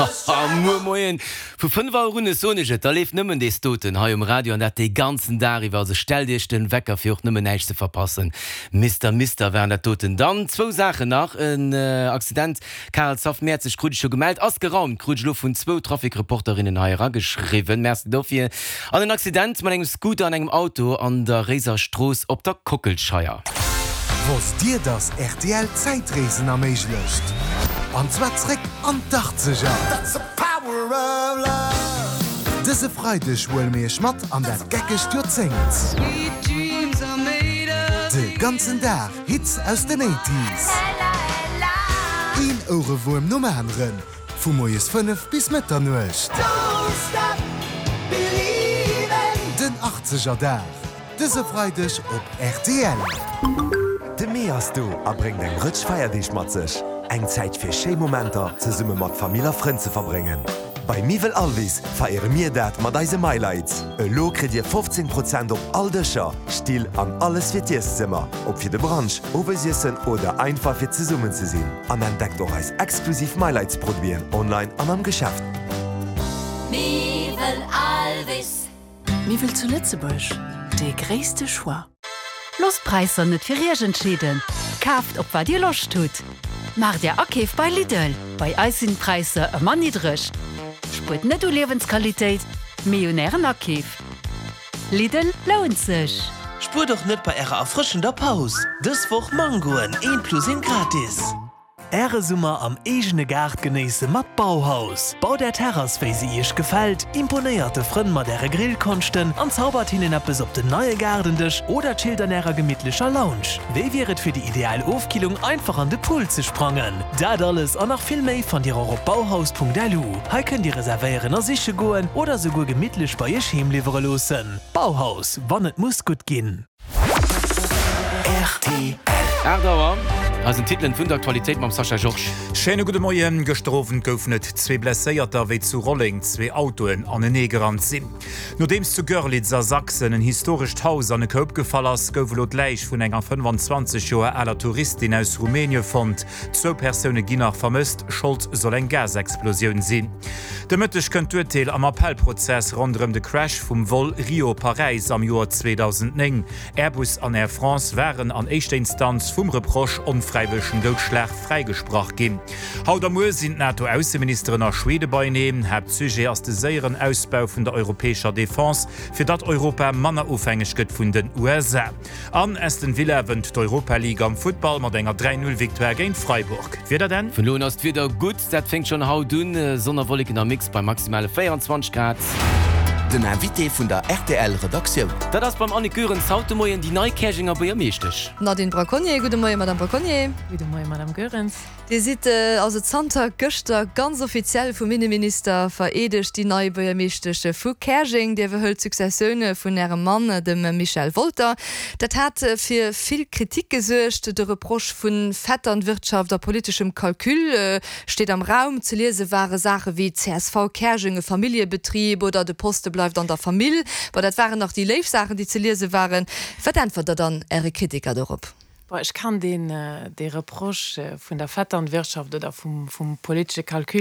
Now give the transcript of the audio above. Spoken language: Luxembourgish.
Moin. Für 5 Runde Sonne, da lebt nimmer des Toten hier im Radio und hat die ganzen Tage, also stell dir den Wecker für auch nimmer nicht zu verpassen. Mister wären der Toten. Dann 2 Sachen nach. Ein Accident, Karl Zoff Merz ist schon gemeldet, ausgeraumt. Krutschlo von 2 Trafikreporterinnen hier geschrieben. Merci dafür. An ein Accident mit einem Scooter an einem Auto an der Reserstraße auf der Kockelscheier. Was dir das RTL Zeitreisen am Eich löscht. Und zwar zurück an 80er. Diese Freude wollen wir Schmatt an der Gecke stürzen. Den ganzen Tag Hits aus den 80s. 1 Euro Wurm Nummer anderen. Von morgens 5 bis Mitternacht. Den 80er Tag. Diese Freude auf RTL. De meerst du erbring eng Rëtsch feier dich mat sech. Eng Zeit fir Schemomenter ze summe mat Familie Fren ze verbringen. Bei Mivel Alvis feiere mir dat mat deise Maileits. E lo krit Dir 15% op all Dëcher, still an alles fir Tierzimmer, op fir de Branche, Obersiessen oder einfach fir ze summen ze sinn. An entdeckt doch als exklusiv Maileits probieren online an am Geschäft. Mivel Alvis. Mivel zu Lützebusch. De gréste Schwar. Lostpreiser net fir Regentschieden. Kaft op wat Dir loch tut. Mar der Akeef bei Lidl. Bei Eisenpreise e man nidrech. Sput net u Lebensqualitéit. Millionären Akeef. Lidl lohnt sech. Spur doch net bei Ärer erfrischender Paus. Dës woch Mangoen 1+1 gratis. Äre Summer am egene Gard genieße mat Bauhaus. Bau der Terras, wie sie ihrch gefällt, imponierte Frön mat der Grillkonsten und zaubert ihnen ab bis op den neue Gardendisch oder chillt an ihrer gemütlicher Lounge. Wie wäret für die ideale Aufkühlung einfach an de Pool zu sprangen? Dat alles und noch viel mehr von ihrer auf bauhaus.delu. Hier könnt ihr reservieren an sich goen oder sogar gemütlich bei ihr Heimliefern losen. Bauhaus, wann es muss gut gehen. RTL. Erdauer. Also Titel vun der Qualität mam Sascha Joch. Schene gute Moien gestrofen goufnet 2 Blesséierter wéi zu Rolling 2 Autoen an en Negerrand sinn. No deems zu Görlitzer Sachsen en historisch Haus an e Koop gefall ass gouf lot läich vun enger 25 Joer aller Touristin aus Rumänien fand. 2 Persoune ginnach vermëst, Schuld soll eng Gasexplosioun sinn. De Mëttech kënnt Urteil am Appellprozess rondem de Crash vum Vol Rio Paris am Joer 2009. Airbus an Air France wären an eischter Instanz vum Reproch freiwilligen Totschlag freigesprochen gehen. Haut am Morgen sind NATO-Außenministerin nach Schweden beinehmen, hat Sujet aus dem sicheren Ausbau von der europäischen Défense, für das Europa Männer aufhängig geht von den USA. An Aston Villa gewinnt die Europa League am Football mit einer 3-0-Victoire gegen Freiburg. Wieder denn? Von Lohn ist wieder gut, das fängt schon haut an, sonderwolliger Mix bei maximal 24 Grad. Den Invité vun der RTL-Redaktion. Das ist beim Annekuren Sautemoien die Neukächinger bei ihr mechtech. Nadine Braconnier, gute Morgen, Madame Braconnier. Gute Morgen, Madame Görens. Die sieht also Sonntag Göster ganz offiziell vom Innenminister veredigt die neue bürgermeisterische Fukäching, der wir Successionen von ihrem Mann, dem Michel Wolter. Das hat für viel Kritik gesorgt. Der Reproch von Vetternwirtschaft, der politischem Kalkül steht am Raum. Zu lesen waren Sachen wie CSV Käching, Familienbetrieb oder der Poste bleibt an der Familie. Aber das waren noch die Live-Sachen, die zu lesen waren. Verdammt dann ihre Kritiker darauf. Ich kann den Reproch von der Vetternwirtschaft oder vom politischen Kalkül